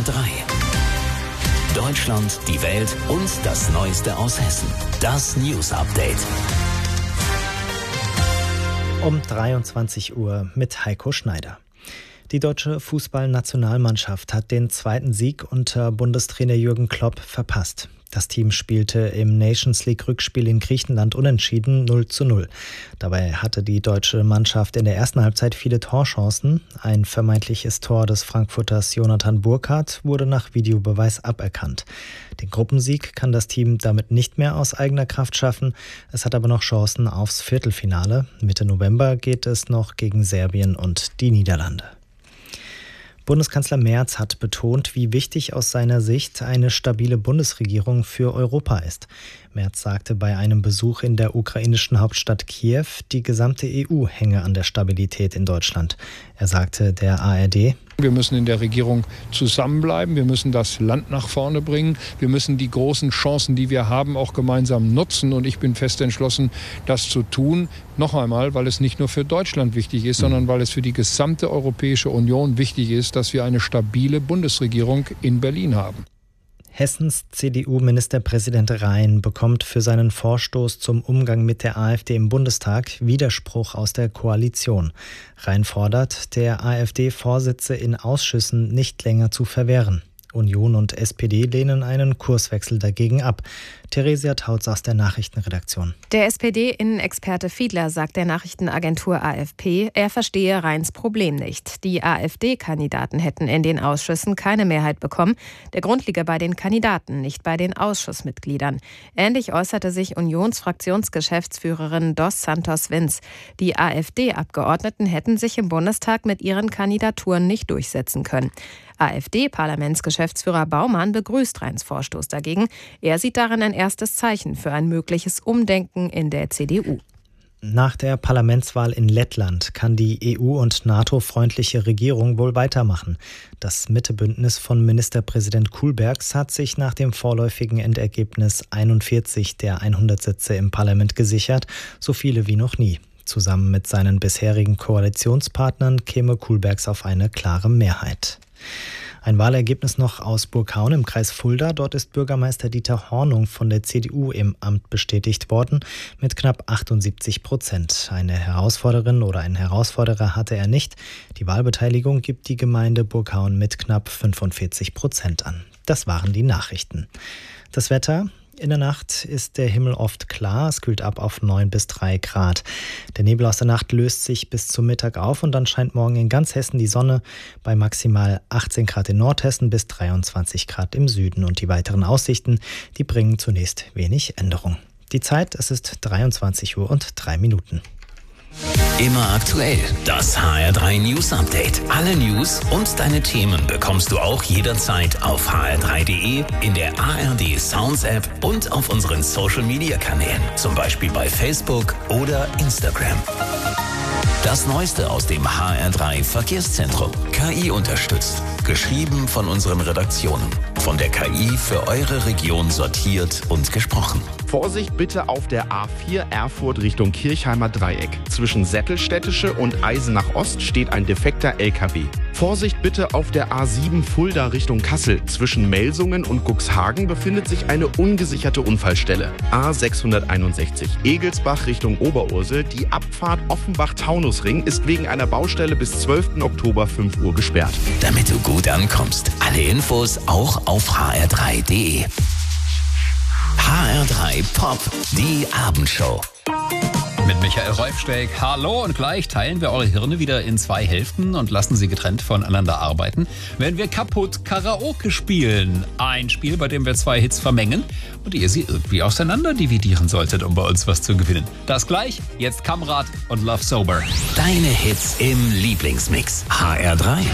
HR3. Deutschland, die Welt und das Neueste aus Hessen. Das News Update. Um 23 Uhr mit Heiko Schneider. Die deutsche Fußballnationalmannschaft hat den zweiten Sieg unter Bundestrainer Jürgen Klopp verpasst. Das Team spielte im Nations League Rückspiel in Griechenland unentschieden 0:0. Dabei hatte die deutsche Mannschaft in der ersten Halbzeit viele Torchancen. Ein vermeintliches Tor des Frankfurters Jonathan Burkardt wurde nach Videobeweis aberkannt. Den Gruppensieg kann das Team damit nicht mehr aus eigener Kraft schaffen. Es hat aber noch Chancen aufs Viertelfinale. Mitte November geht es noch gegen Serbien und die Niederlande. Bundeskanzler Merz hat betont, wie wichtig aus seiner Sicht eine stabile Bundesregierung für Europa ist. Merz sagte bei einem Besuch in der ukrainischen Hauptstadt Kiew, die gesamte EU hänge an der Stabilität in Deutschland. Er sagte der ARD: Wir müssen in der Regierung zusammenbleiben, wir müssen das Land nach vorne bringen, wir müssen die großen Chancen, die wir haben, auch gemeinsam nutzen. Und ich bin fest entschlossen, das zu tun. Noch einmal, weil es nicht nur für Deutschland wichtig ist, sondern weil es für die gesamte Europäische Union wichtig ist, dass wir eine stabile Bundesregierung in Berlin haben. Hessens CDU-Ministerpräsident Rhein bekommt für seinen Vorstoß zum Umgang mit der AfD im Bundestag Widerspruch aus der Koalition. Rhein fordert, der AfD-Vorsitze in Ausschüssen nicht länger zu verwehren. Union und SPD lehnen einen Kurswechsel dagegen ab. Theresia Tautz aus der Nachrichtenredaktion. Der SPD-Innenexperte Fiedler sagt der Nachrichtenagentur AFP, er verstehe Rheins Problem nicht. Die AfD-Kandidaten hätten in den Ausschüssen keine Mehrheit bekommen. Der Grund liege bei den Kandidaten, nicht bei den Ausschussmitgliedern. Ähnlich äußerte sich Unionsfraktionsgeschäftsführerin Dos Santos-Vinz. Die AfD-Abgeordneten hätten sich im Bundestag mit ihren Kandidaturen nicht durchsetzen können. AfD-Parlamentsgeschäftsführer Baumann begrüßt Rheins Vorstoß dagegen. Er sieht darin ein erstes Zeichen für ein mögliches Umdenken in der CDU. Nach der Parlamentswahl in Lettland kann die EU- und NATO-freundliche Regierung wohl weitermachen. Das Mittebündnis von Ministerpräsident Kullbergs hat sich nach dem vorläufigen Endergebnis 41 der 100 Sitze im Parlament gesichert, so viele wie noch nie. Zusammen mit seinen bisherigen Koalitionspartnern käme Kullbergs auf eine klare Mehrheit. Ein Wahlergebnis noch aus Burghaun im Kreis Fulda. Dort ist Bürgermeister Dieter Hornung von der CDU im Amt bestätigt worden mit knapp 78%. Eine Herausforderin oder einen Herausforderer hatte er nicht. Die Wahlbeteiligung gibt die Gemeinde Burghaun mit knapp 45% an. Das waren die Nachrichten. Das Wetter: In der Nacht ist der Himmel oft klar, es kühlt ab auf 9 bis 3 Grad. Der Nebel aus der Nacht löst sich bis zum Mittag auf und dann scheint morgen in ganz Hessen die Sonne bei maximal 18 Grad in Nordhessen bis 23 Grad im Süden. Und die weiteren Aussichten, die bringen zunächst wenig Änderung. Die Zeit, es ist 23 Uhr und 3 Minuten. Immer aktuell. Das HR3 News Update. Alle News und deine Themen bekommst du auch jederzeit auf hr3.de, in der ARD Sounds App und auf unseren Social Media Kanälen. Zum Beispiel bei Facebook oder Instagram. Das Neueste aus dem HR3 Verkehrszentrum. KI unterstützt. Geschrieben von unseren Redaktionen. Von der KI für eure Region sortiert und gesprochen. Vorsicht bitte auf der A4 Erfurt Richtung Kirchheimer Dreieck. Zwischen Sättelstädtische und Eisenach Ost steht ein defekter LKW. Vorsicht bitte auf der A7 Fulda Richtung Kassel. Zwischen Melsungen und Cuxhagen befindet sich eine ungesicherte Unfallstelle. A661 Egelsbach Richtung Oberursel. Die Abfahrt Offenbach-Taunusring ist wegen einer Baustelle bis 12. Oktober 5 Uhr gesperrt. Damit du gut ankommst. Alle Infos auch auf hr3.de. HR3 Pop, die Abendshow. Mit Michael Räufsteig. Hallo, und gleich teilen wir eure Hirne wieder in 2 Hälften und lassen sie getrennt voneinander arbeiten, wenn wir kaputt Karaoke spielen. Ein Spiel, bei dem wir 2 Hits vermengen und ihr sie irgendwie auseinander dividieren solltet, um bei uns was zu gewinnen. Das gleich, jetzt Kamrat und Love Sober. Deine Hits im Lieblingsmix. HR3.